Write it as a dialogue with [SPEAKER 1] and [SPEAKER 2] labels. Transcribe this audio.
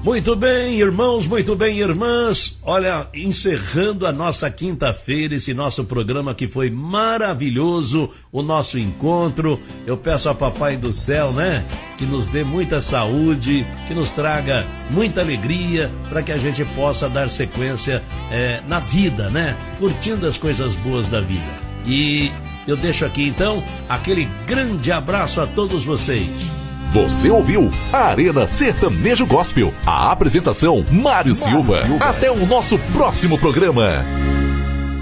[SPEAKER 1] Muito bem, irmãos, muito bem, irmãs. Olha, encerrando a nossa quinta-feira, esse nosso programa que foi maravilhoso, o nosso encontro. Eu peço a Papai do Céu, né, que nos dê muita saúde, que nos traga muita alegria, para que a gente possa dar sequência na vida, né, curtindo as coisas boas da vida. E eu deixo aqui, então, aquele grande abraço a todos vocês.
[SPEAKER 2] Você ouviu a Arena Sertanejo Gospel. A apresentação, Mário Silva. Até o nosso próximo programa.